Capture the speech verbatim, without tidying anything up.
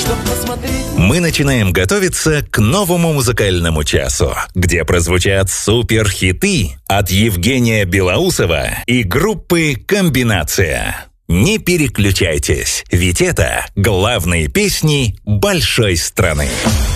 чтоб посмотреть. Мы начинаем готовиться к новому музыкальному часу, где прозвучат суперхиты от Евгения Белоусова и группы «Комбинация». Не переключайтесь, ведь это главные песни большой страны.